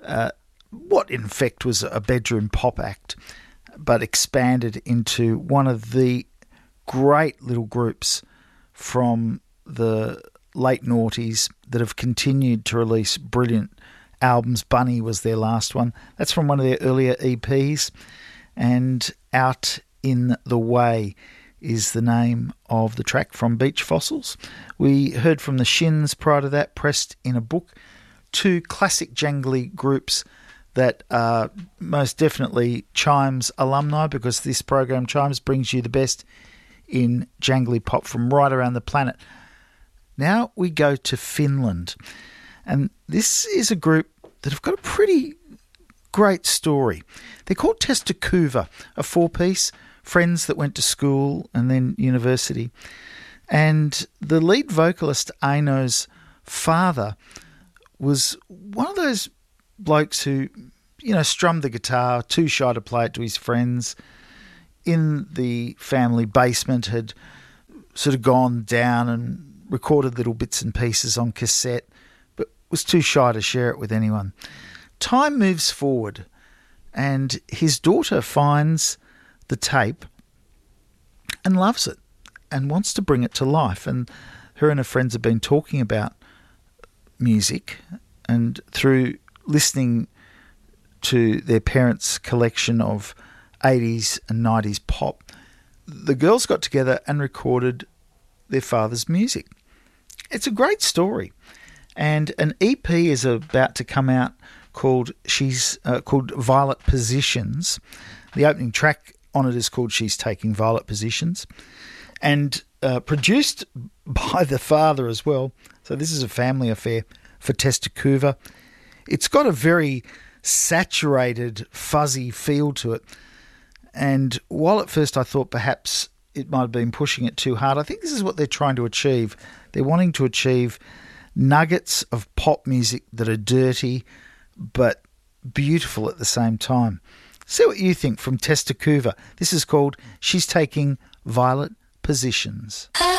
what in effect was a bedroom pop act, but expanded into one of the great little groups from the late noughties that have continued to release brilliant albums. Bunny was their last one. That's from one of their earlier EPs. And Out in the Way is the name of the track from Beach Fossils. We heard from the Shins prior to that, Pressed in a Book, two classic jangly groups that are most definitely Chimes alumni, because this program, Chimes, brings you the best in jangly pop from right around the planet. Now we go to Finland, and this is a group that have got a pretty great story. They're called Testakuva, a four-piece, friends that went to school and then university. And the lead vocalist, Aino's father, was one of those blokes who, strummed the guitar, too shy to play it to his friends. In the family basement, had sort of gone down and recorded little bits and pieces on cassette, but was too shy to share it with anyone. Time moves forward, and his daughter finds the tape and loves it and wants to bring it to life. And her and her friends have been talking about music, and through listening to their parents' collection of 80s and 90s pop, the girls got together and recorded their father's music. It's a great story. And an EP is about to come out called Violet Positions. The opening track on it is called She's Taking Violet Positions, and produced by the father as well. So this is a family affair for Testakuva. It's got a very saturated, fuzzy feel to it. And while at first I thought perhaps it might have been pushing it too hard, I think this is what they're trying to achieve. They're wanting to achieve nuggets of pop music that are dirty but beautiful at the same time. See what you think from Testakuva. This is called She's Taking Violet Positions.